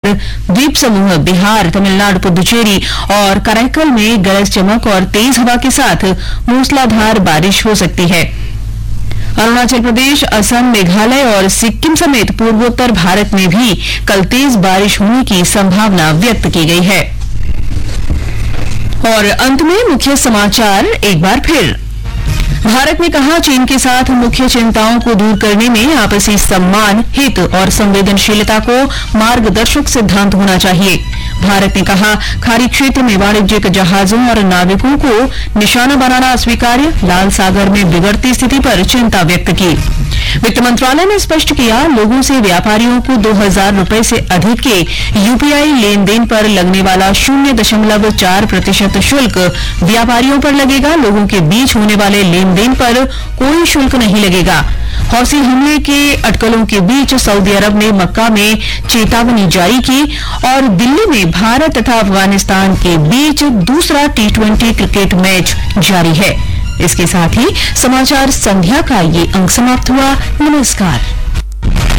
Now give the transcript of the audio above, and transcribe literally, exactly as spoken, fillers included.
द्वीप समूह बिहार, तमिलनाडु, पुदुचेरी और कराईकल में गरज चमक और तेज हवा के साथ मूसलाधार बारिश हो सकती है। अरुणाचल प्रदेश, असम, मेघालय और सिक्किम समेत पूर्वोत्तर भारत में भी कल तेज बारिश होने की संभावना व्यक्त की गई है। और अंत में मुख्य समाचार एक बार फिर। भारत ने कहा, चीन के साथ मुख्य चिंताओं को दूर करने में आपसी सम्मान, हित और संवेदनशीलता को मार्गदर्शक सिद्धांत होना चाहिए। भारत ने कहा, खाड़ी क्षेत्र में वाणिज्यिक जहाजों और नाविकों को निशाना बनाना अस्वीकार्य। लाल सागर में बिगड़ती स्थिति पर चिंता व्यक्त की। वित्त मंत्रालय ने स्पष्ट किया, लोगों से व्यापारियों को दो हजार रुपए से अधिक के यूपीआई लेन देन पर लगने वाला शून्य दशमलव चार प्रतिशत शुल्क व्यापारियों पर लगेगा। लोगों के बीच होने वाले लेन देन पर कोई शुल्क नहीं लगेगा। हौसी हमले के अटकलों के बीच सऊदी अरब ने मक्का में चेतावनी जारी की और दिल्ली में भारत तथा अफगानिस्तान के बीच दूसरा टी ट्वेंटी क्रिकेट मैच जारी है। इसके साथ ही समाचार संध्या का ये अंक समाप्त हुआ। नमस्कार।